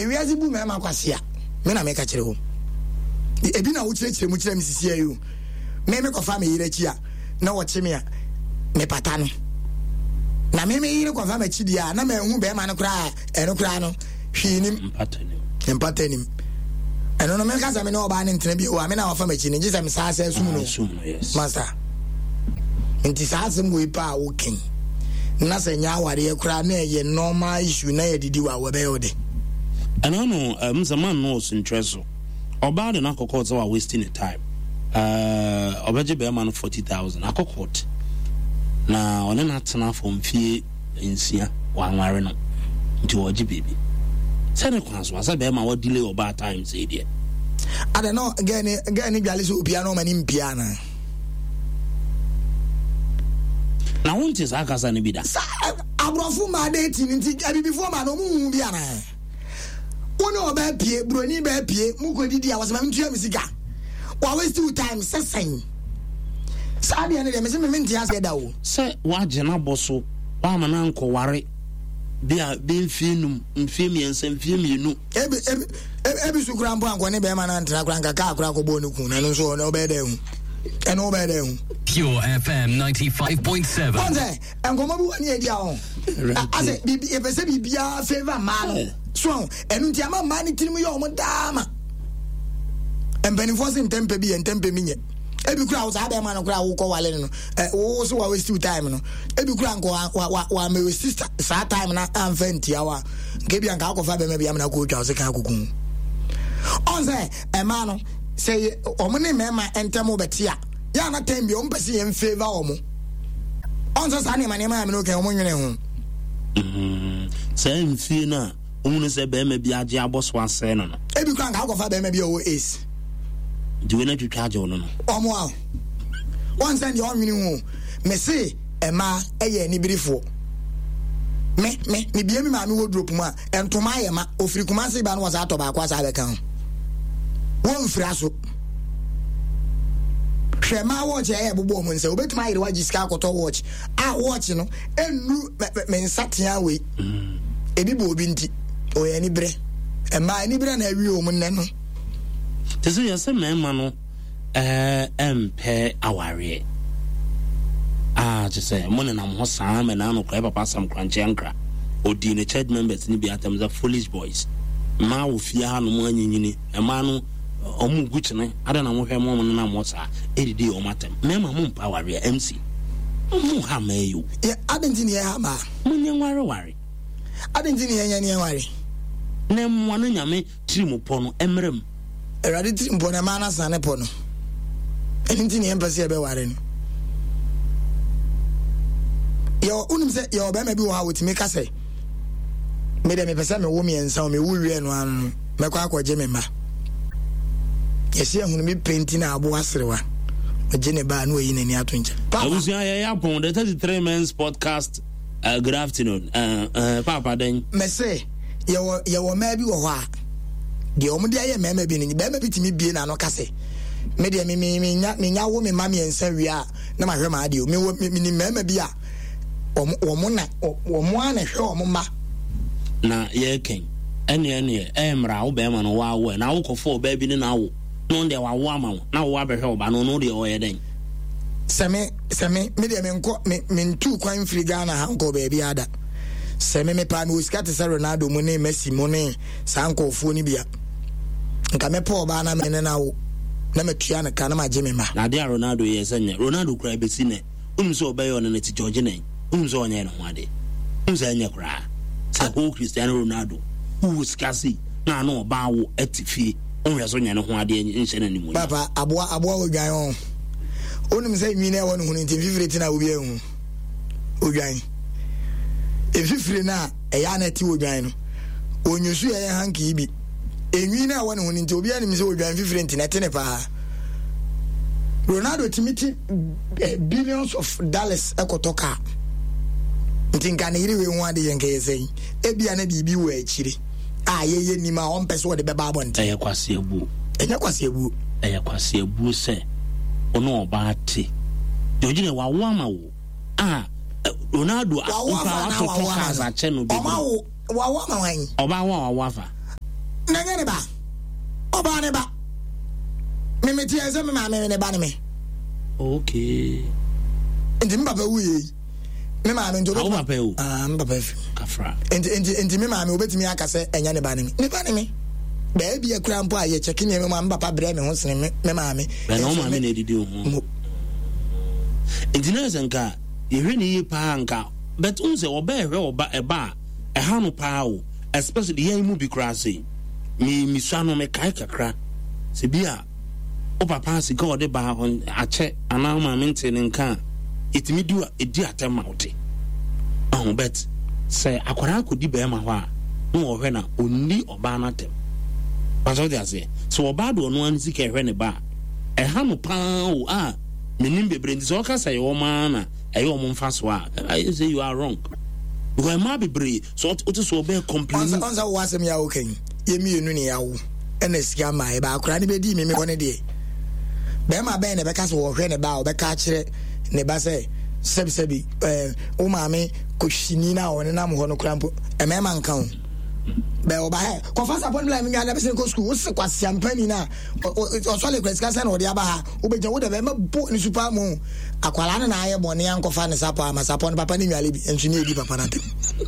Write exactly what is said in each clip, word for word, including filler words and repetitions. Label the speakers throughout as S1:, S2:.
S1: ewiazi bu me ma kwase a me na me ka kire ho ebi na wo kire kire mu kire me sisi ayu me me kofa me yire chi a na wo che me a me pata no na me me yire kofa ma chi dia na me hu be ma no kra e no kra no hwinim
S2: patani
S1: empatani eno no me ka sa me no ba ne ntena bi o me na wo fa ma chi ne gisa me sa sa sum no master nti sa asem we pa wo ken na se nya aware e kra na ye normal issue na ye didi wa we be yode
S2: ana no um zaman no so interest oba de na kokot so wasting time uh obaje be man forty thousand akokot na one na tena from fie nsia wanware no nti woji baby sene kwanso asa be ma wo delay oba time say there
S1: I don't know again again biale so piano mani mpia na
S2: na wonte sa kasa ne bi da
S1: abrofu ma date nti abi before ma no mu bia na wono oba pie broni ba pie mu ko didi a wasema ntua misika wa waste time sesen sa dia ne de me se me ntia se da wo
S2: se wa gena boso wa ma na nko ware bia be mfienum mfiemiense mfiemienu
S1: ebi ebi ebi sukura mpo anko ne be ma na ntra kura nka ka kura ko bo no ku na no so na oba da hu eno oba da hu
S3: Pure F M ninety-five point seven.
S1: Onze enkomo bi wani edia ho ase bibi e pese bibia favor ma no so enu ntia ma ma ni tirimu yo mo dama empeni force ntempe bi ntempe minye ebi kura wo sa be ma no kura wo ko wale no eh wo so wa waste time no ebi kura nko wa wa me sister sa time na amfa ntia wa nke bia nka akofa be me bia na ko twa se kan akukun onze e ma no say omo ne mema entemo betia ya na time bi o mpese ye favor omo onzo sa ne mane ma me no ke omo nwene ho
S2: mhm say mfie na omu se be me bi age aboso ase no no
S1: ebi kwa nka akofa be me bi o ace
S2: diwe na twitwa age no no
S1: omo a one send your nwene ho me say e ma eye ni birifo me me me bi mi ma me wardrobe mu a entoma ye ma ofiri kuma se ba no wasa to ba kwa sa be kan won fira so Shema watch e bobo mo nse obetuma yire waji ska akoto watch a watch no enu me nsatia we ebi bo obi nti o ye ni bre e ma ni bre na awi o mo nne no
S2: tese ya se mema no eh empe aware ah tese mo ne na mo sa me na no kwa papa sam kranche ankra odi ne church members ni bi atam za foolish boys ma wo fia ha no mo anyinyini e ma no omu guchene ada na mo hwe mo na mo sa edidi o matem mema mo empowere M C mo ha mayo
S1: ya adenti ye ha ma
S2: mo nyenware ware
S1: adenti ye nya ne ware
S2: na mo no nyame tiri po no emrem
S1: erade tiri po na ma na sane po no adenti ne empase be ware no yo unum se yo be ma bi wo ha wotimi ka se me de me pese me wo mi ensa me wo wie no anu me kwa akwaje me ma yes ya hunu mi painting na abo asrewa ojene ba no yi nani atoncha
S2: abusu ya ya pon the thirty-three men's podcast uh, good afternoon uh uh papa den
S1: me say ye wo ye wo ma bi wo ho a de omo de aye mema bi ni be ma bi timi bie na no kase me de me me nya me nya wo me ma me ensa wi a na ma hwe ma ade o me wo me ni mema bi a omo omo na omo ana hwe omo ma
S2: na ye ken ene ene e mra wo be ma no wa wo na wo kofo ba bi ni na wo no de wa wo ama na wo abehwe oba no no de o ye den
S1: seme seme me de me nko me me ntu kwan free Ghana ha nko ba bi ada seme me pa me uska te Ronaldo mo ne Messi mo ne sanko fo ni bia nka me pa oba na me ne na wo na me tua na ka na ma je me ma
S2: na de Ronaldo ye senye Ronaldo kura be si ne um so oba ye on ne ti George ne um so onye ne ho ade um so enye kura sa ko Cristiano Ronaldo who skasi na na oba wo atifie onwe so nya ne ho ade nche na nimu
S1: papa aboa aboa odwan on onum say nwi na won hu nti fifire na obi ehu odwan e fifire na e ya na ti odwan no onyusu ye hanki ibi enwi na won hu nti obi anim say odwan fifire nti na tene pa Ronaldo timiti billions of dollars ekotoka nti nka na ire we hu ade yenke yesei ebia na bibi wo akire ah ye ye ni ma on pese wo de beba abonte
S2: eye kwase ebu
S1: enya kwase ebu
S2: eye kwase ebu se ono oba ate George ne wa wo ama wo ah Ronaldo
S1: wa wa fa na wa wa
S2: za che no bi
S1: oma wo wa wa ma wan
S2: oba wa wa fa
S1: nanya ne ba oba ne ba me me tie se me ma me ne ba ne me
S2: okay
S1: enti me papa wuye me ma me ndo
S2: be papa wu
S1: ah me papa fi
S2: kafra
S1: enti enti enti me ma me obetimi aka se enya ne ba ne me ne ba ne me ba bia kura mpo aye check ne me ma papa bre me ho sene me me ma me
S2: ba no ma me na didi ho enti na zenka ye hwe ni pa nka but unse oba ehwe oba eba eha no pa wo especially ye mu bi kra sei mi mi swano me kai kakra se bia o papa si god ba on ache ana ma mente ne nka itimi du edi atema wote oh bet say akwara akodi be ma ho a no wo hwe na onni oba na tem paso dia say so oba do no an sika hwe ne ba eha no pa wo a menim bebre ndi so ka say wo ma na ayo mo mfa so a I say you are wrong because ma bebre so o to so be complain
S1: on sa wa asem ya okay ye mienu ne yawo ena sika ma e ba akora ne be di me me bone de be ma be ne be ka so wo hwe ne ba o be ka kire ne ba say sebi sebi eh o ma me ko shini na woni na mo ho no krampo e me ma nkan be o ba he ko fa support me me na be se ko school wo se kwasi ampani na o so le kwesi ka na o de aba ha wo be je wo de be ma bo ni super mo akwala na na aye bone yan ko fa ne sapa ma sapa no papa ni nwale bi entu ni edi papa na tem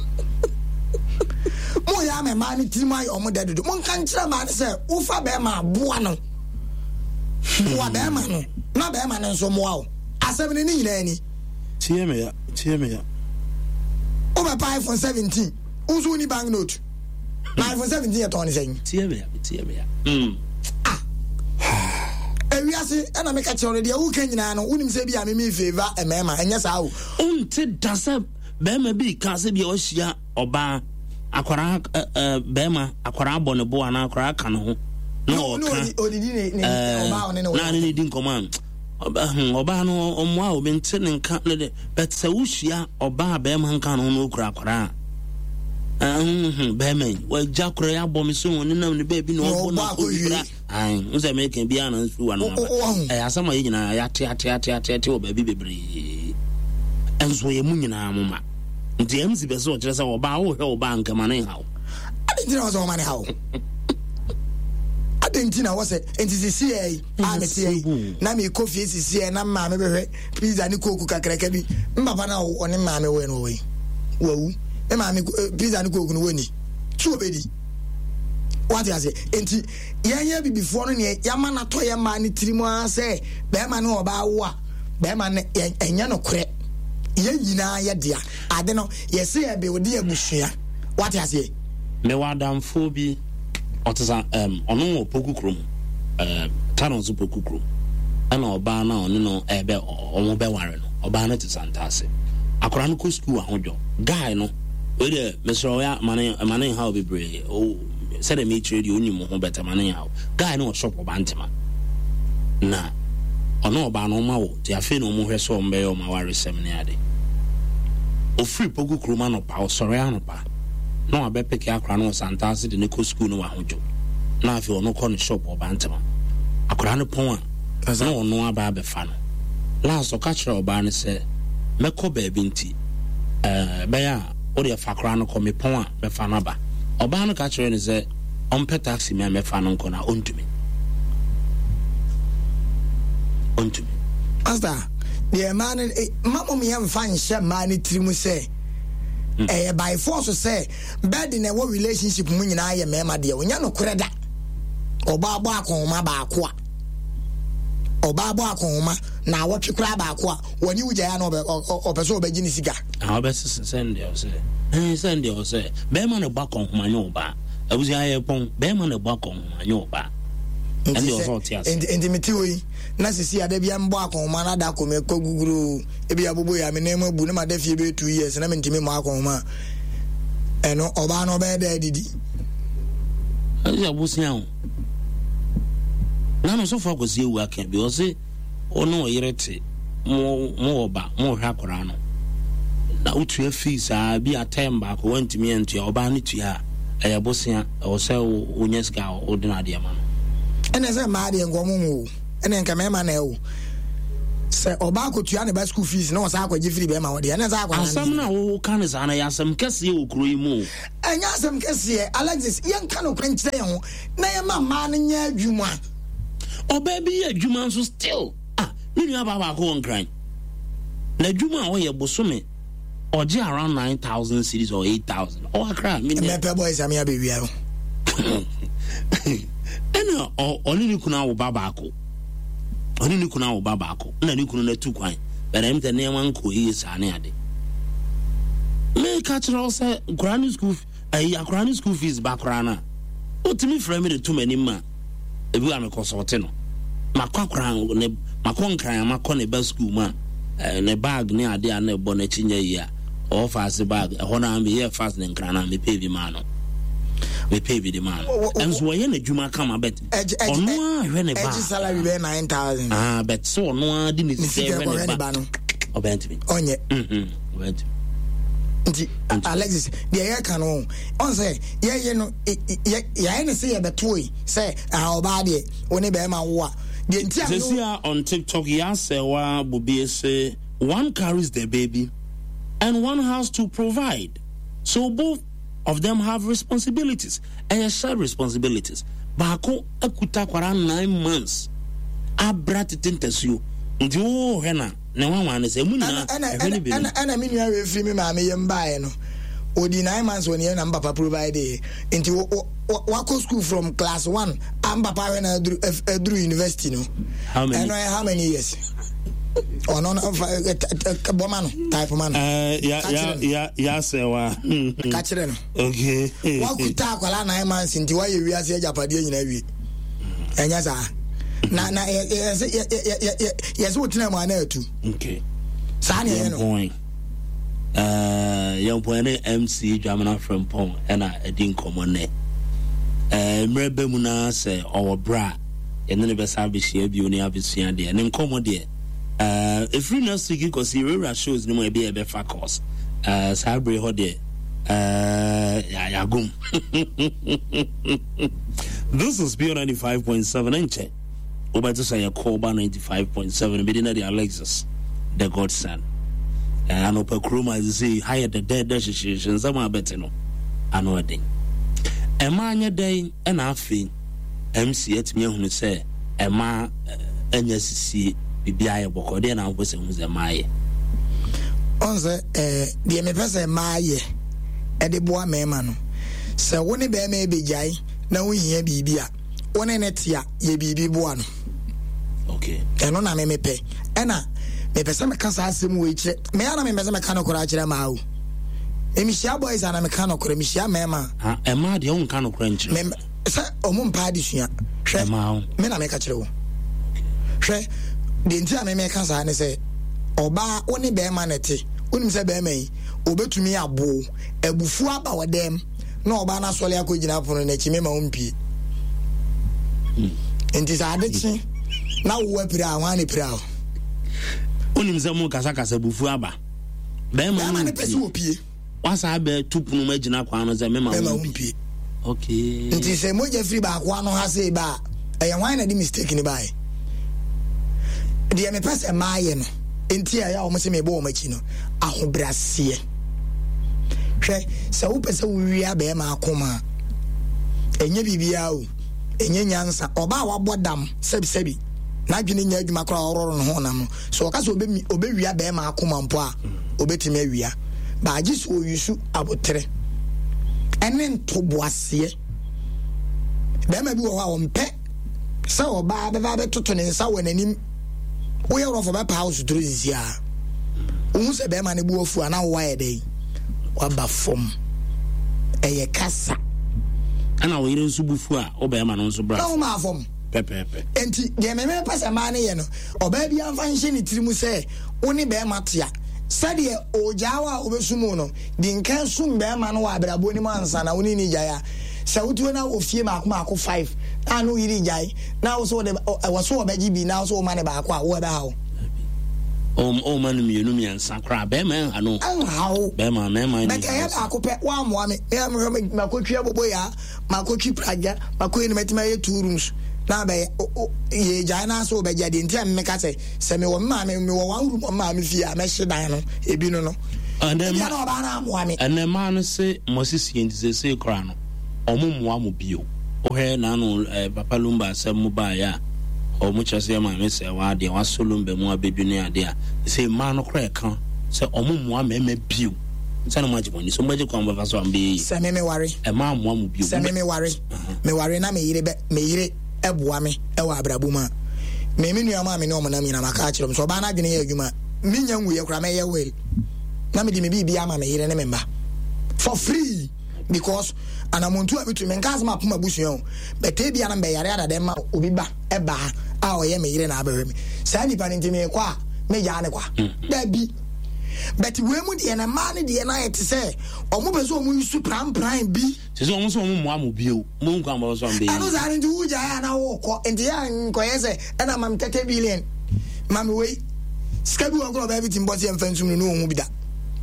S1: mo ya me ma ni timai o mo de do mo kan kira ma se wo fa be ma boa no wo be ma no na be ma no so mo wa asem ni ni nyina ni
S2: tie me ya tie me ya
S1: o ba pa iPhone seventeen uzu ni banknote na iPhone seventeen ya to ni sen
S2: tie me ya tie me ya mm
S1: ah ewiase ana me ka che already wo kan nyina no unim se bia me me favor e mema enya sa wo
S2: unti dasa be ma bi ka se bia o hia oba akwara bema akwara bone bo ana akwara ka no ho no
S1: no odidi ne oba one no
S2: na ne di nkoman oba oba no omwa obi nte ne nka ne but se wuhia oba bema nka no no okura akwara mhm bema wa jakura ya bo mi so woni na ne baby no obo na okura ai nze me kan bia na su wa no eh asama ye nyina ya te ate ate ate ate oba bi bebre enzo ye mu nyina amoma ndi emzi beso kire se oba wo hwe oba nka mane hawo
S1: adentina was o mane hawo adentina was enti sisi e a meti na me coffee sisi e na ma me behwe pizza ni koku kakraka bi mbaba na oni ma me we no we wawu e ma me pizza ni koku no woni chu obedi what you say enti yanya bi before no ne yama na to yama ni tirimu ase be ma no oba wo a be ma ne enya no kore ye nyina ye dia ade no ye se e be odi abusua what you say
S2: me wadamfo bi otisa um ono opoku krom um tano zo poku krom ana oba na ono no ebe omo be ware no oba na tisantase akora no ko school ahojo guy no we de mesro ya mane mane ha obebre o said me trade you onyim ho beta mane ha guy no shop oba ntema na ono oba no ma wo ti afi no mo hweso mbe yo ma ware semne ade o free poku krom no pa o sore ano pa no abepeke akra no santase de ne ko school no ahojo na afi ono ko no shop oba ntema akra no pon a na ono aba abefa no last o ka kire oba ne se meko ba bi nti eh be ya o de fa akra no ko me pon a befa na ba oba no ka kire ne se on pe taxi me mefa no ko na ontumi ontumi
S1: asta the man mama me am fan she man trimu se eh by force say bed in a relationship mu nyina ye mema de onya no koreda oba abo akoma ba ako a oba abo akoma na wotwe kura ba ako a woni wugya ya no opeso obaji ni siga
S2: ah obeso send you say eh send you say be ma no ba kon homa nyo ba abuzi aye pon be ma no ba kon homa nyo ba and you also tias
S1: and and me tiwi na sisi ade bia mbo akoma na da akoma ko guguru e bia bobo ya me na ma bu na ma da fie be two years na me ntimi mo akoma eno oba no be da didi
S2: aja busia o na no so fa ko sie wu aka bi o se ono oyirete mo mo oba mo hwa akora no na utu fees a bi atem ba ko wantimi entu oba ne tua aya busia o se onye ska ordinary ma no
S1: ene se ma de ngomo mu ene nka me ma na ewu sɛ ɔba akɔtua ne ba school fees na ɔsa akɔgye firi bɛma wɔde ɛne sa akɔ
S2: asɛm na wo ka ne saa na yɛasɛm kɛseɛ wɔ kuro yi mu
S1: ɛnyɛ asɛm kɛseɛ Alexis yɛnka no kora nkyerɛ yɛn ho na yɛma mmaa no nyɛ adwuma
S2: ɔbaa bi yɛ adwuma nso still ah ne nua baa baako wɔ nkran na adwuma a wɔyɛ bosome ɔgye around nine thousand cities or eight thousand ɔwakra
S1: mɛpɛ boys a mea bɛwia no
S2: ɛna ɔne ne kunu awo ba baako ɔne ne kunu awo ba baako na ne kunu no atu kwan bɛrɛ mtɛ nneɛma nkɔ yie saa ne ade meka kyerɛ wo sɛ nkora ne school ayi akora ne school fees ba koraa no a wotumi frɛ me de to m'anim a ebi a mekɔsɔɔte no makɔ akora ne makɔ nkran makɔ ne ba school mu a ne bag ne ade a na ɛbɔ n'akyi nyɛ yie a ɔwɔ faase bag ɛhɔ no a meyɛ fast ne nkran a mepɛ bi maa no mepɛ bi de maa no ɛnso wɔyɛ n'adwuma kama bet ɔno a hwɛ ne ba
S1: ɛgye salary bɛyɛ nine thousand
S2: ah bet sɛ ɔno a de ne sika hwɛ ne ba
S1: no
S2: ɔbɛntimi
S1: ɔnyɛ
S2: ɔbɛntimi
S1: nti Alexis deɛ yɛka no ɔn sɛ yɛyɛ no yɛayɛ ne sɛ yɛbɛtoo yi sɛ ɔbaa deɛ wo ne bɛrima wo a deɛ nti a
S2: sɛsi a on TikTok yɛasɛ wa bobie sɛ one carries the baby and one has to provide, so both of them have responsibilities and shared responsibilities. Baako akuta kwara nine months abra titentasuo nti wo hena ne wanwa ne sɛ mu nyina ɛhwɛ
S1: ana ana me nua we free me ma me yem bae no odi nine months woni na papa provide nti wako school from class one am papa when adru university no
S2: how many
S1: and how many years oh no no bomano type man
S2: eh ya ya ya ya sewa
S1: ka kire no
S2: okay
S1: wakuta akwala nine months nti wa ye wiase ajapade nyina wi enya sa na na yes yes wotina mu ana atu
S2: okay
S1: sa ne no
S2: eh young point M C Dwamana from Pong and I didn't come on ne eh mrebe mu na se owo bra ene ne be service e bi oni abesua de ne nkomo de Uh, if you not speaking because you shows no more be a better course. Uh, Sabre Hode, uh, Yagum. This is P O ninety-five point seven inch. Over to say a Koba ninety-five point seven, Medina the Alexis, the godson. And Opa Kruma is say higher the dead association, some are better no. I know a thing. A man your day and I feel M C at me who say, a ma and yes, see. Bibia boko de na wo se hu ze maaye
S1: onse eh de me pese maaye e de boa mema no se wo ne be me bejai na wo hia bibia wo ne netia ye bibi boa no
S2: okay
S1: eno na me mepe e na me pese me kasa asem wo ikire me ya na me pese me kana kora akire maawo emishia boys ana me kana kora emishia mema
S2: ha e ma de won kana kora nkire
S1: me se omo mpa de sua hwe
S2: maawo
S1: me na me ka kire wo hwe de nti a me me ka sa ne se oba woni be ma nete wonim se be mai obetumi abo abufu aba wodem na oba na sole akogina pono na chi me ma ompie nti sa ade chi na wo apira anwa ne pira
S2: wonim se mu kasa kasa bufu aba be ma
S1: ne pese opie
S2: wasa be tupunu magina kwa no se me ma ompie okay
S1: nti se moja free ba kwa no ha se ba e yan wan na di mistake ni bai de me pese maaye no enti ya ya o mo se me bo o machi no ahobrase hwe se wo pese wo wia be ma akoma enye bibia o enye nyansa oba wa bodam sebi sebi na dwene nya adwuma kra ororo no ho nam so ka se obe obe wia be ma akoma mpo a obetime awia ba agi so yusu abotre ene ntoboase be ma bi wo ha o mpe se oba be ba be toto ne nsa wananim we are of a house to this year. Who said, Beman, a boo for an hour a day? What about from a cassa?
S2: And I will use Subufua or Beman on Subra.
S1: No, my form.
S2: Pepe.
S1: And the member pass a man, you know, or baby, I'm fine. She need to say, only bear matia. Sadia o Jawa over Sumuno, the incan soon bear man or Abonimans and I only need Jaya. So to now of fear mark Marco five. I know you jai. Now so I was so a baby now so money back what how.
S2: Oh oh man you know me and Sakra Beman I know
S1: how
S2: Bema man
S1: but I have a couple one woman. I am my coach boy, my coach Praga, my queen met my two rooms. na be ye jana so be jade ntia me ka say se me wo ma me me wo wan room ma me fi a me hyedan no ebi no no
S2: and then
S1: ma no ba na mo me
S2: and then man say Moses yen say say kra no omo mo am bio o he na no papa lumba asem mo ba ya o mo chese ma me say wa de wa solumbe mo abedu ne ade a say man no kra kan say omo mo am me bio sana mo ajiboni so mo je kwa mba so ambe
S1: say me me ware
S2: e ma mo am bio
S1: say me me ware me ware na me yire be me yire eboa me e wa abrabuma me me nua ma me ne o mo na mi na maka akirem so ba na dwene ye adwuma me nya nwuye kra me ye well na me di me bi ama me yire ne me mba for free because anamuntu abitu me nkas ma poma busuo but e bia na be yare ada dem ma obi ba e ba a o ye me yire na abere me sa ni pa ni ntimi kwa me ya ne kwa da bi but we mu de na ma ne de na yet say omo be so omo yusu pram pram bi
S2: se so omo so omo mo am bio mo nkwa mba so ambe
S1: anu za ni uja ya na wo ko enti ya nko yese e na mam thirty billion mam we skabi wo go ba bi timboti em fansum no omo bi da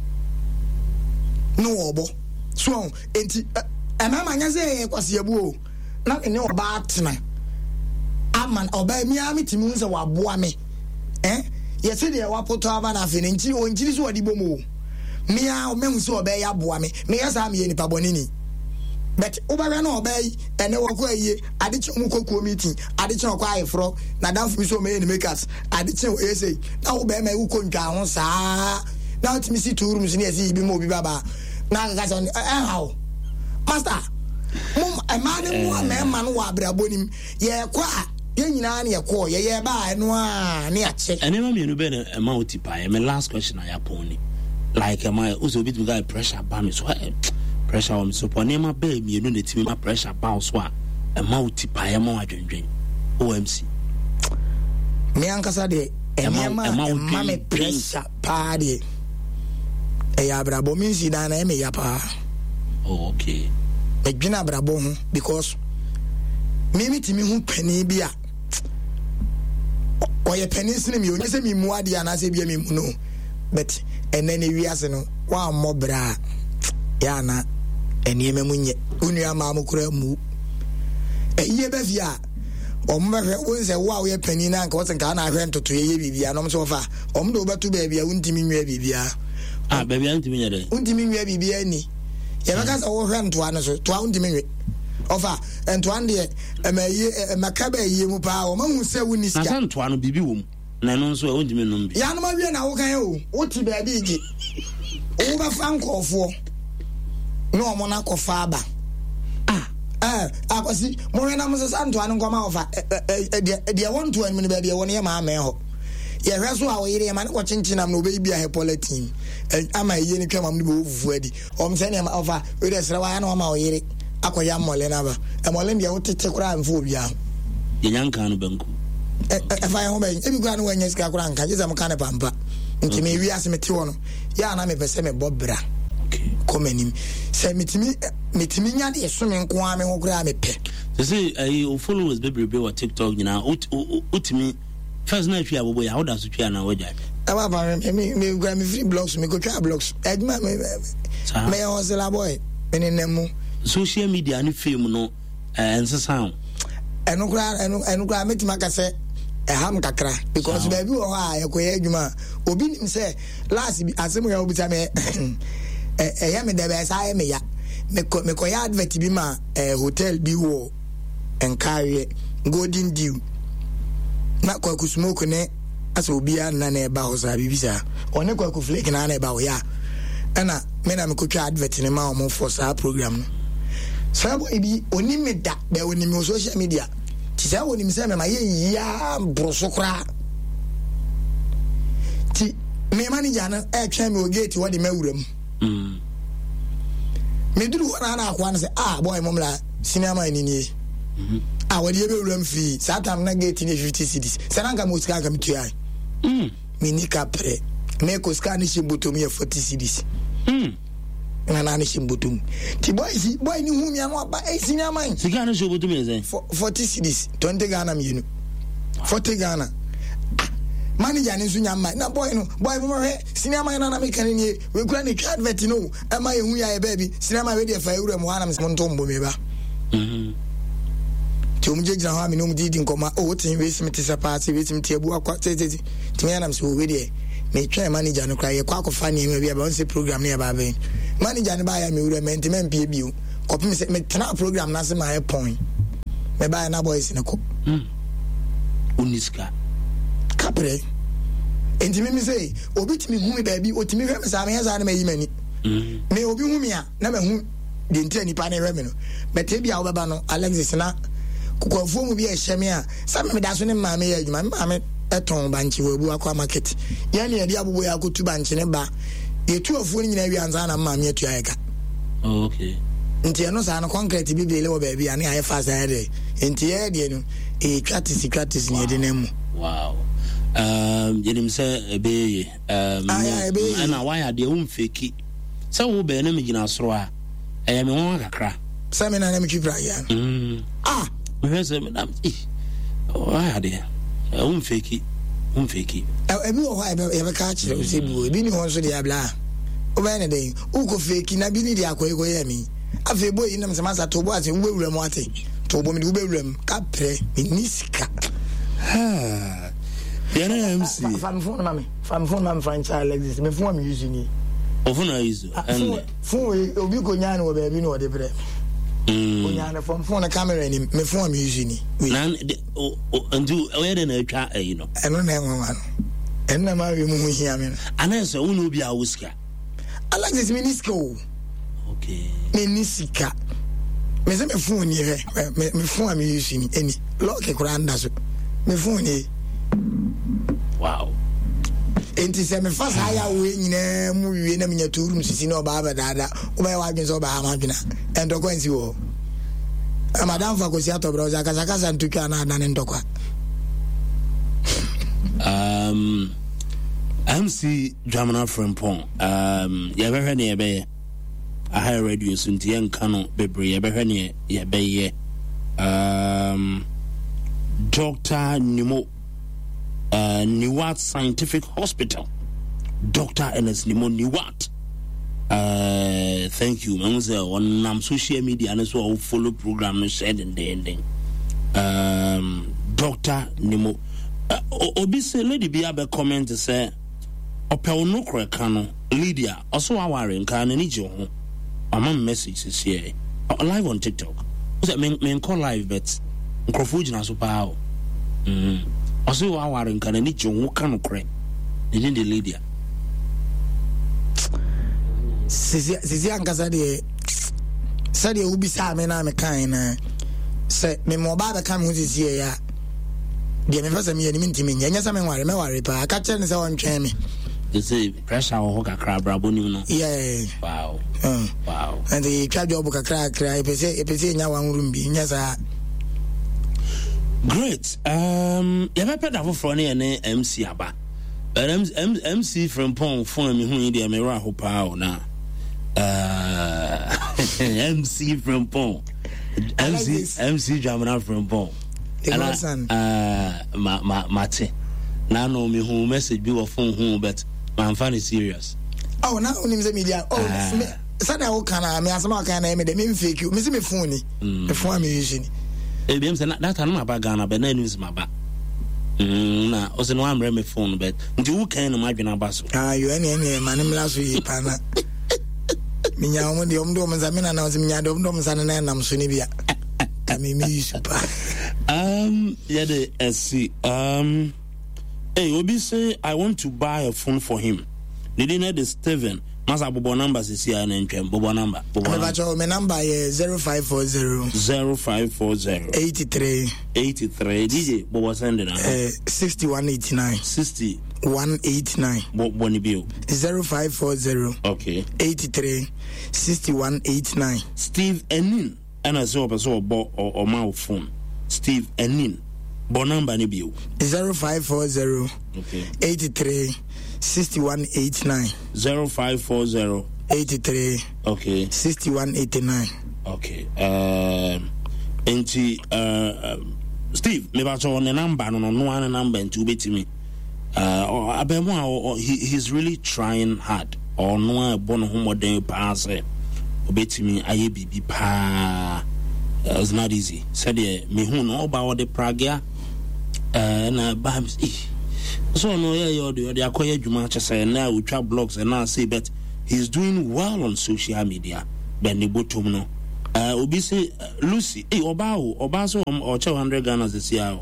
S1: no obo so enti amama nya say kwase abu na ne oba atena aman oba mi ami timu nse waboa me eh yesi de wapoto aba na fe nti o njiri so odi bomo mi a o mehu so oba ya boa me me yasa me nipa bonini but oba we na oba yi ene wo ko aye ade che mu kokuo meeting ade che ko ayefro na dan fu so me ni makers ade che o yesi na wo be ma wu ko ntwa ho saa na otimi si two rooms ni yesi bi mo bi baba na ga ga eh how master mum amane mu amema no wa abrabonim ye kwa ye nyina na ye kwa ye ye ba no a ne ache
S2: ene ma mienu be na ma otipa ye my last question na ya poni like am I also bit guy pressure ba me so pressure on so poni ma be mienu na timi ma pressure ba so a ma otipa ye ma adwendwen O M C
S1: me ankasa de ene ma ma me pressure pa de e ya abrabo mi si da na e me ya pa.
S2: Oh, okay.
S1: Me gina brabo ho because me mitimi hu pani bia oye pani sene mi onye se mi mu ade ana se bia mi mu no but enene wiase no wa mobra ya na enieme munye unu ama amukura mu eyiye be via ombe wonse wa we pani na nka wosen ka na ahwe ntoto ye bibia no so fa omdo betu ba bia untimi nwa bibia
S2: ah ba bia untimi nya de
S1: untimi nwa bibia ni ye baka sa wo hwe ntoa no so toa untimi nwe ofa ntoa de e ma ye maka ba ye mu pa o ma hu se woni sika
S2: na ntoa no bibi wo mu na no so untimi no bi
S1: ya no ma wie na wo kan o wo ti ba bi gi o ba fa nkofo no mo na kofa aba ah eh akwasi mo hwe na mo se ntoa no ngoma ofa de de won to an me ba bi won ye ma ma ho ye hwe so a wo yire ma ne ko chinchinam no be bi a he politin ama ye ni twama mde bo fufu adi o mse ne ofa we de sra wa ya na ma wo yire akoya mole na ba e mole ndia wo tete kura mfo bia
S2: ye nyanka no banku
S1: e fa ye ho ben e bi kura no wanya sika kura nka je za mka ne pampa nti me wi ase meti wo no ya na me pese me bobra
S2: okay
S1: komenim se metimi metimi nya de so me nko a me ho kura me pe
S2: se say ai o followers be be wa TikTok nyina utimi first night fi abobo ya oda so twa na waja
S1: aba ba me me gwa me free blogs me go twa blogs edma me me hosela boy me nemu
S2: social media ni fame no ensesa
S1: eno kra eno eno kra metima ka se e ham kakra because baby wo ha yakoye adwuma obi nim se last bi asem ya obi ta me eh eh ya me de be sa me ya me ko me ko ya advert bi ma eh hotel bi wo enkawe golden dew na kwa ku smoke ne asa obia na na eba ho sa bibisa one kwa ku flake na na eba ho ya ana me na me ko twa advert ne ma o mo for sa program no sabo ibi oni me da be oni me social media ti sa oni me se me ma ye ya brosokra ti me manager na e twa me o gate wo de mawuram mm me duru wana na akwa na se ah boy momla sinema ni ni mhm ah wadi ebe ulam fi satam na gate ni fifty cedis sananga mo sika ka mitu ai mm me ni kapre me ko sika ni shimbuto me forty cedis mm na na ni shimbuto ti boy si boy ni hu mi anu aba e sinema
S2: sika ni shimbuto me ze
S1: forty cedis twenty Ghana me you forty Ghana manager ni sunya ma na boy no boy mo he sinema na na me kan ni we kura ni twa advert no e ma ye hu ya e baby sinema we dey fa ewura mo ana me ntombo me ba mhm ti ti omu jejina ho amino mu didi nkoma o wotin we sim te sapati we sim te abu akwa tete ti me anam so we de me twa manager no kra ye kwa kofa ne me bia ba on se program ne ba ben manager ne ba ya me wura me ntime mpie bio kopim se me tena program na se ma e point me ba na boys ne ko
S2: mm uniska
S1: kapre ntime me say obi timi hu me ba bi otimi hwe me sa me yasa na me yimani mm me obi hu me a na me hu de ntia nipa ne hwe me no bete bia wo beba no Alexis na kokofo mu bi e hye me a sa me da so ne ma me ya adwuma me ma me eton banchi wo bu akwa market ya ne yade abobo ya kotu banchi ne ba ye tu afuo nyina wi anza na ma me atu ayeka
S2: okay
S1: nti no sa na concrete bi bele wo ba bi ane aye fast aye nti ye de no e twatisi twatisi ne de na mu
S2: wow um yedim se ebe um ana why ade wo mfeki se wo be na me gina soro a eye me won kakra
S1: se me na na me twipra ya
S2: mm
S1: ah
S2: me se me na eh why ade wo mfeki wo mfeki
S1: e bi wo ho e be ka kire o se bi wo bi ni ho so de abla o ba ne de u ko feki na bi ni de akoy ko ye mi afi boy nam se masa to bo ase wo bewura mo ate to bo mi wo bewura m ka pre ni sika
S2: ha yana M C
S1: fam phone mami fam phone mami franchise Alexis me phone am using ni
S2: o phone use
S1: and phone obi ko nya no ba bi no de bre mm o nya na phone phone camera ni me phone am using ni
S2: nan o ndu o yede na atwa ayi no
S1: eno na enwa no en na ma we mu hia me
S2: ana so wo no obi a wuska
S1: Alexis me niska o
S2: okay
S1: me nisika me se me phone ni he me me phone am using ni eni lock e kura nda so me phone ni
S2: wow
S1: enti se me fast haya we nyina mu wie na menya turum sisi na oba ba dada oba wa adwen so oba ha madwena endokwa nsi wo madam fa ko si atobra o zakasa kasa ntuka na na ndokwa
S2: um M C Jamana Frimpong um ya behwe ne yebe a high radio sunti enka no bebre ya behwe ne yebe um Doctor Nimo Uh, Niwat Scientific Hospital, Doctor Ernest Nimo Niwat. Uh, thank you. I'm say on um, social media and so follow program and said and ending. Um, Doctor Nimo. Uh, Obi say lady be able comment to say, "Ope no krekano Lydia also aware nka na ni je ho." Ama message is here uh, live on TikTok. Say men men call live bet nkrofo gina so pa o. Mm. Also aware nka na ni je ho ka no kre. Ni the Lydia.
S1: Sisi sisi ankasa de sadi ubi sa me na me kan na se me mo ba be kan hu sisi ya de me fasa me ya ni ntimi nya nya sa me ware me ware pa ka che ne se won twen me
S2: they say pressure ho kakra brabo ni no
S1: yeah
S2: wow
S1: uh,
S2: wow
S1: and the twa job kakra kakra e pese e pese nya wan rumbi nya sa
S2: great um ya be peda foforo ne ne M C aba but M C from Pong phone me hu de me ra ho pa o na uh M C from Pong M C M C Jamana from Pong
S1: and
S2: uh ma ma mate na no me hu message bi wo phone hu but man fan is serious
S1: oh na unim ze media oh uh, me sada wo kana me asema kana me de me fake you me se me phone ni me phone me using
S2: e bi em say that na ma ba Ghana be na news ma ba mm na o se no amre me phone but nti wo kan no ma dwena ba so
S1: ah you any any man mla so yi pa na minya omo de omo do omo za me na na o se minya do omo do omo sa na nam so ni bia me me use pa
S2: um yeah the S C um hey Obi say I want to buy a phone for him. Did you know the Steven masa bobo number is here na ntwem bobo number bobo
S1: number my number is zero five four zero
S2: zero five four zero
S1: eighty-three
S2: eighty-three D J bobo send na
S1: eh sixty-one eighty-nine sixty-one eighty-nine
S2: bobo ni bio
S1: zero five four zero
S2: okay
S1: eighty-three sixty-one eighty-nine
S2: Steve Enin ana so obo bo o ma phone Steve Enin bo number ni bio
S1: zero five four zero
S2: okay
S1: eighty-three sixty-one eighty-nine
S2: zero five four zero
S1: eighty-three
S2: okay
S1: sixty-one eighty-nine
S2: okay um enti uh um, Steve me ba cho ne number no no no number enti ubetimi uh abemo he he's really trying hard or no ebo no ho modern pa se obetimi aye bibi pa it's not easy. Said yeah, me who know about the Pragia and uh Babs. So no yeah you the the acquire Juma say now we try blogs and now say but he's doing well on social media. Benny Botum no. Uh Obi say Lucy, eh Oba Oba so or two hundred Ghana this year.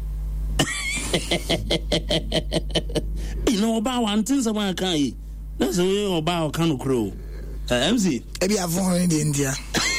S2: You know about one thing someone can that's the way Oba can crow. Uh, M C
S1: ebi afon in the India.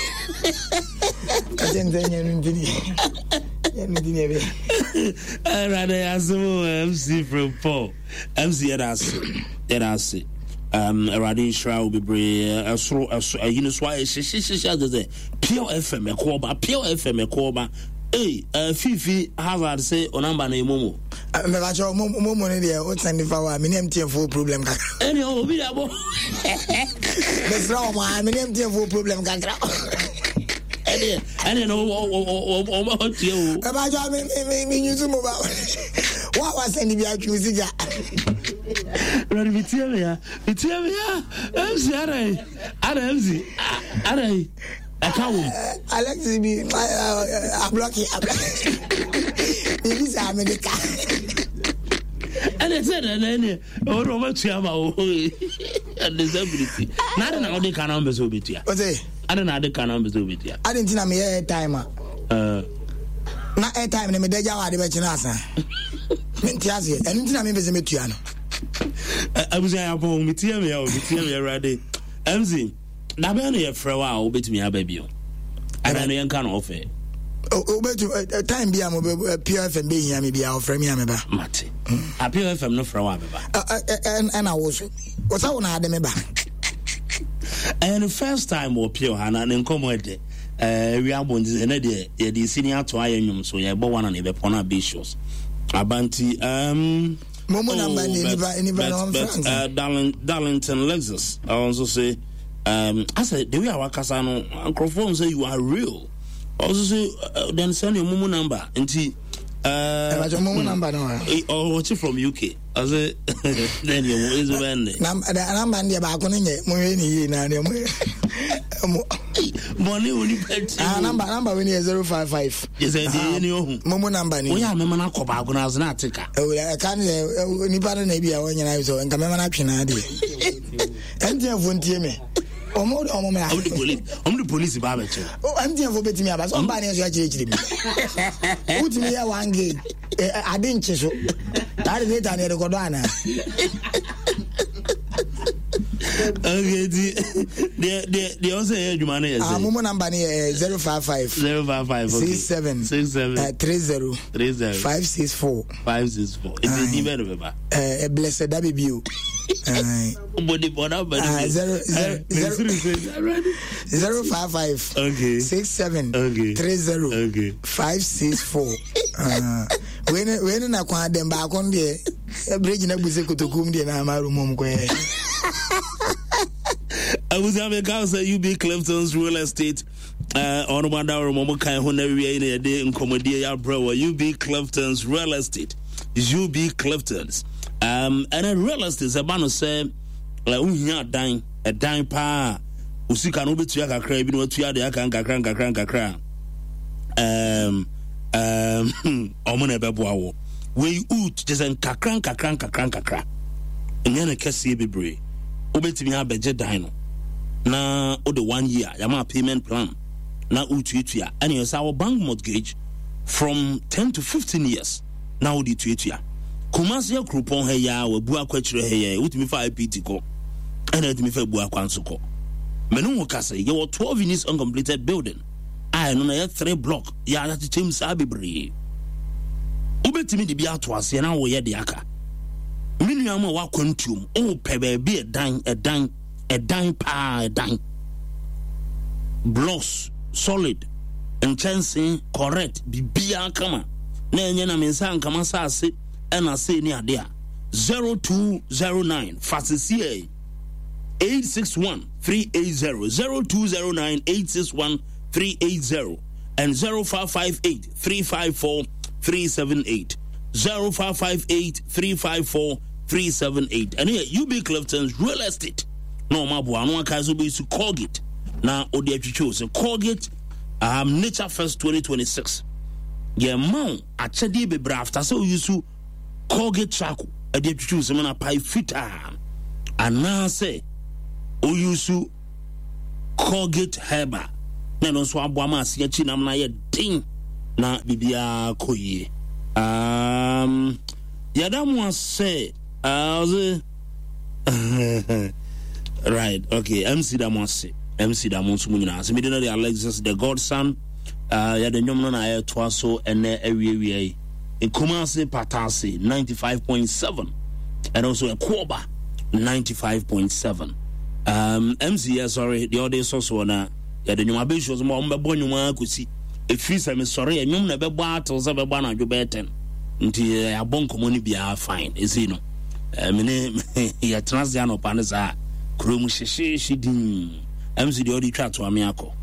S2: I rather ask M C from Paul. M C at us. At us. Um, a radin shroud will be brave. A sort of you know, why she she she she pure F M a coba, pure F M a coba. Hey, uh, Fifi Harvard say on number name Momo.
S1: I'm about your Momo there. What's any power? My name full problem.
S2: Any oh, be able.
S1: That's wrong. My name full problem.
S2: Any, any no, oh, oh, oh, oh, oh, you.
S1: About your me, me, me, you move out. What was any be accusing ya?
S2: Ready, me tell me, me tell me, I'm sorry. I don't see. I don't. I can't.
S1: Alex, me, I'm blocking. I'm blocking. This is America.
S2: And I said, and then, oh, Robert Chiama, and disability. Not an old cannon was over here.
S1: What's it?
S2: I don't know the cannon was over here.
S1: I didn't know me air timer.
S2: Uh,
S1: not air time, and me deja the Bachinasa. Mintiazi, and didn't know me as a Metiano.
S2: I was there upon me, tell me, I will be telling me already. M Z. Na be na for a while obetimi ababio ana no yanka no offer
S1: o obetu time bia mo P F M be hia me bia offer me ameba
S2: mate a P F M no for a while beba
S1: and I was what's how na ade me ba
S2: and the first time we P O Hana na nkomo de eh we abonzi na de ye de senior to ayennum so ye bo wana na be pona bishops abanti um
S1: momo number ni ni ba no France
S2: uh Darlington Lexus I also say Um, I said, the way I work as an microphone say you are real. Also say, uh, then send your momo number. Until uh,
S1: what's your momo number now?
S2: Or watch it from U K. I say, then you is a band.
S1: Number the number on the back on it. Money na ne mo.
S2: Money only pet.
S1: Ah, number number when is zero five five.
S2: Yes, I did.
S1: Momo number ni.
S2: We are me man ko ba go na na tika.
S1: I can ni ba na bia wonya na so nka me man atwe na de. Enti avontie me. Omo omo me.
S2: I'm the police. I'm the police ba be che.
S1: Oh, enti avon betimi aba so ba na so akire kire mi. Utimi ya one gate. Ade nche so. Tare ne ta ne rekodo ana.
S2: Okay, the the the the also here you man is.
S1: Ah, momo number ni zero five five
S2: zero five five
S1: six seven
S2: six seven
S1: three zero
S2: three zero
S1: five six four
S2: five six four. It's the even remember.
S1: Eh, blessed that be you. Uh,
S2: body body body
S1: uh, zero, zero, zero, zero five five
S2: okay
S1: six seven
S2: okay
S1: three zero
S2: okay
S1: five six four. Uh, when when na kwa dem ba kon de bridge na buse kotokum de na amaru mom ko e.
S2: I was having a say U B Clifton's real estate. Uh, on one hour, Momo Kai Honery in a day in Comedia, bro. U B Clifton's real estate. U B Clifton's. Um, and a real estate is a man who said, like, we are dying, a dying pa. Usika no betu yaka kra, bi no tu ya de yaka nkakra nkakra nkakra. Um, um, omone beboa wo. We ut just nkakra nkakra nkakra nkakra. Enye na kese bebre. Obetimi ha beje dan no. Na o the one year, yama payment plan. Na utu itu ya. And you say our bank mortgage from ten to fifteen years. Na o di tu itu ya. Kumasi ya krupon he ya we bua kwachire he ya utimi fa I P T ko and utimi fa bua kwanso ko menu wo kase ye wo twelve units uncompleted building I no na ya three block ya ya chim sa bebre ubetimi de bia to ase na wo ye de aka menu am wa kwantum o pe ba bi edan edan edan pa edan blocks solid and chancing correct bibia kama na enye na mensa nkama sa ase and I say near there zero two zero nine Fasisi eight six one three eight zero zero two zero nine eight six one three eight zero and zero five five eight three five four three seven eight zero five five eight three five four three seven eight and here U B Clifton's real estate no mabu anu aka so be su Colgate na odi atwitwo so Colgate um Nature First twenty twenty-six yeah man achede bebre after so you su Colgate charcoal e dey twitwi so na pai fita ana say o use Colgate Herbal na no so abo ama ase achi nam na ye din na bibia koyie um yadamu say uh right okay M C Damose M C Damose munyina so me dey Alexis the godson uh yadanwom no na aye to so ene awiawie in Kumasi Patasi ninety-five point seven and also a Koba ninety-five point seven. Um, M C S, sorry, the other source one, uh, yeah, the new ambitions more bonuma could see. If you say, sorry, and you never bought or ever banner you better until a bon community be fine, is you know. I mean, yeah, Transdiano Panasa, Krumushe, she didn't. M C the other chat to Amiako.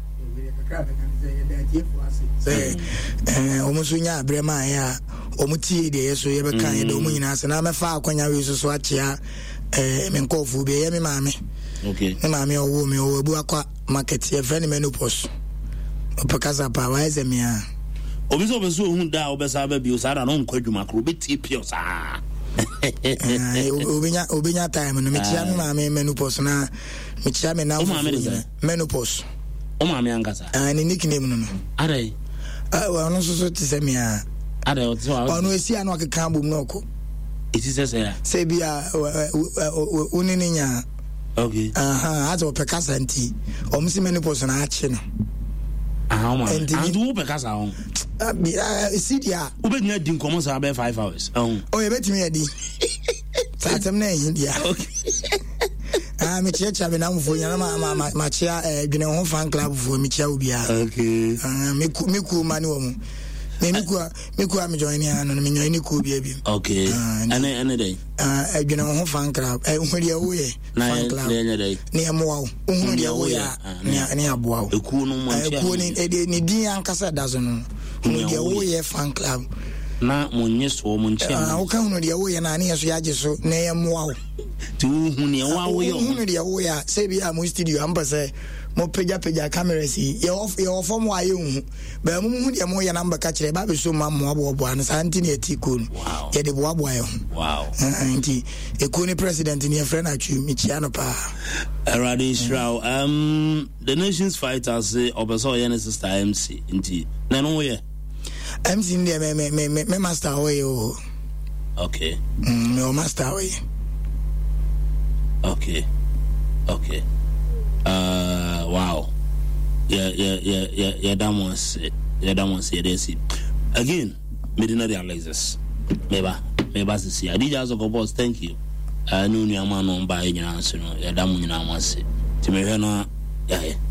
S1: Say, almost when ya brema ya, omuti de so ye beka ye do mu nyina se na me fa akwanya we so so atia eh me nkofu be ye me maame.
S2: Okay.
S1: Me maame owo me owo bu akwa market ye friend menopause. Opakaza pa wa eze me a.
S2: Obi so be so hu da obesa ba bi o sa da no nkwadwuma kro beti pio sa.
S1: Eh obinya obinya time no me chia me maame menopause na me chia me na menopause.
S2: O maame angasa.
S1: Ah ni nickname no no.
S2: Are.
S1: Ah wa no so so ti se me a.
S2: Are o so.
S1: Ono esi anu akeka bom no ko.
S2: Iti se se ya.
S1: Se bia unini nya.
S2: Okay.
S1: Aha, azo pekasa nti. Omsi menopause na achi no.
S2: Ah, ma. Andu pekasa on.
S1: Ah, si dia.
S2: Ube nya din komo sa be five hours. Oh.
S1: Oh, e betimi adi. Satem na hindia. Okay. Ah, me chia chia be na mfo nya na ma ma ma chia eh dwene ho fan club fo me chia obia.
S2: Okay.
S1: Ah, me ku me ku mani wo mu. Me me ku me ku am join ya no me join ku bia bi.
S2: Okay. Ane ane day.
S1: Ah, dwene ho fan club. Eh hu dia wo ye. Fan club.
S2: Na anya day.
S1: Ne amoa wo. Hu dia wo ya. Ne ne aboa wo.
S2: Eku no mo chia.
S1: Eku ni e ni din ankasa da so no. Hu dia wo ye fan club.
S2: Na monye so mo chia.
S1: Ah, wo kan hu dia wo ye na ne so ya je so ne amoa wo.
S2: Tu hu ne wa wo yo.
S1: Hu dia wo ya. Se bia mo studio am pese mo peja peja camera si ye off ye off mo aye hu ba mo hu dia mo ye number ka kire ba be so ma mo abo abo an santi ne etikun ye de bo abo aye hu
S2: wow
S1: anti ekuni president ni e friend atwu mi chia no pa
S2: Eradi Shrow um the nation's fighters say obeso ye ne sister M C nti na no ye
S1: M C ndi me me me me master oye o
S2: okay
S1: mm me master oye
S2: okay okay uh wow yeah yeah yeah yeah yeah that one's yeah that one's yeah this again medina Alexis meba meba sisi adija azoko boss thank you uh no new man on by nyina so no yeah that mo nyina mo ase ti me hwe no yeah